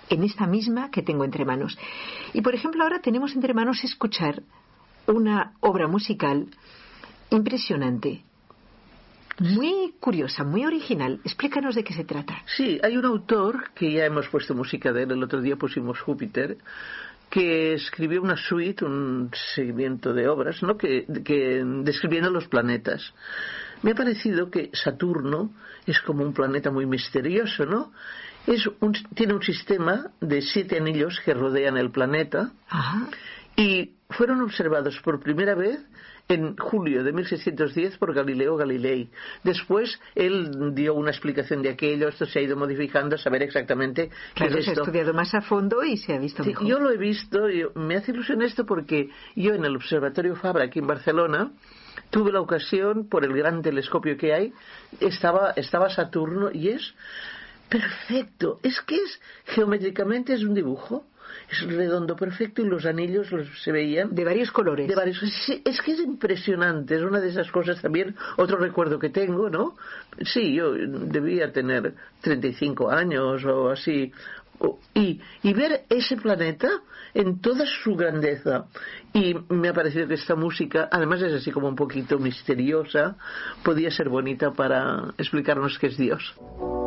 en esta misma que tengo entre manos. Y por ejemplo ahora tenemos entre manos escuchar una obra musical impresionante, muy curiosa, muy original. Explícanos de qué se trata. Sí, hay un autor que ya hemos puesto música de él, el otro día pusimos Júpiter, que escribió una suite, un seguimiento de obras, ¿no? que describiendo los planetas. Me ha parecido que Saturno es como un planeta muy misterioso, ¿no? Tiene un sistema de 7 anillos que rodean el planeta. Ajá. Y fueron observados por primera vez en julio de 1610 por Galileo Galilei. Después él dio una explicación de aquello, esto se ha ido modificando a saber exactamente qué es esto. Se ha estudiado más a fondo y se ha visto mejor. Yo lo he visto, me hace ilusión esto porque yo en el Observatorio Fabra aquí en Barcelona tuve la ocasión, por el gran telescopio que hay, estaba Saturno y es perfecto, geométricamente es un dibujo. Es redondo, perfecto, y los anillos se veían de varios colores. Es que es impresionante, es una de esas cosas también. Otro recuerdo que tengo, ¿no? Sí, yo debía tener 35 años o así, y ver ese planeta en toda su grandeza. Y me ha parecido que esta música, además es así como un poquito misteriosa, podía ser bonita para explicarnos qué es Dios.